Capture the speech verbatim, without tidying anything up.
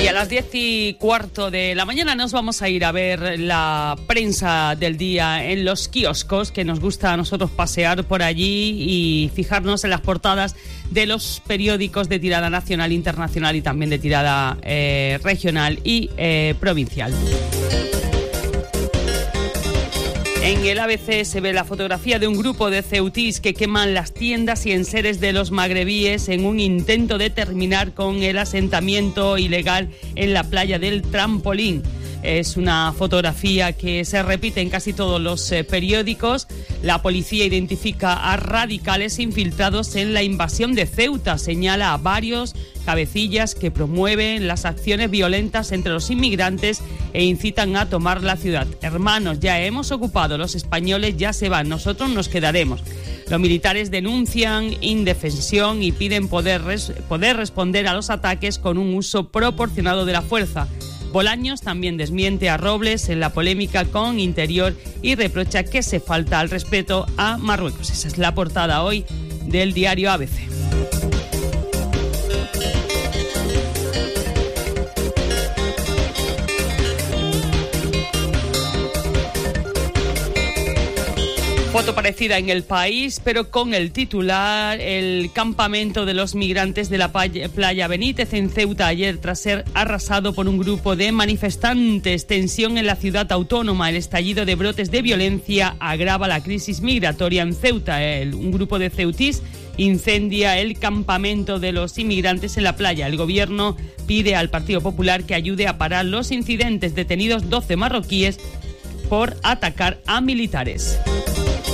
a las diez y cuarto de la mañana nos vamos a ir a ver la prensa del día en los kioscos, que nos gusta a nosotros pasear por allí y fijarnos en las portadas de los periódicos de tirada nacional, internacional y también de tirada eh, regional y eh, provincial. En el A B C se ve la fotografía de un grupo de ceutís que queman las tiendas y enseres de los magrebíes en un intento de terminar con el asentamiento ilegal en la playa del Trampolín. Es una fotografía que se repite en casi todos los eh, periódicos. La policía identifica a radicales infiltrados en la invasión de Ceuta. Señala a varios cabecillas que promueven las acciones violentas entre los inmigrantes e incitan a tomar la ciudad. Hermanos, ya hemos ocupado, los españoles ya se van, nosotros nos quedaremos. Los militares denuncian indefensión y piden poder, res- poder responder a los ataques con un uso proporcionado de la fuerza. Bolaños también desmiente a Robles en la polémica con Interior y reprocha que se falta al respeto a Marruecos. Esa es la portada hoy del diario A B C. Foto parecida en El País, pero con el titular: el campamento de los migrantes de la playa Benítez en Ceuta ayer tras ser arrasado por un grupo de manifestantes. Tensión en la ciudad autónoma. El estallido de brotes de violencia agrava la crisis migratoria en Ceuta. El, un grupo de ceutís incendia el campamento de los inmigrantes en la playa. El gobierno pide al Partido Popular que ayude a parar los incidentes. Detenidos doce marroquíes por atacar a militares.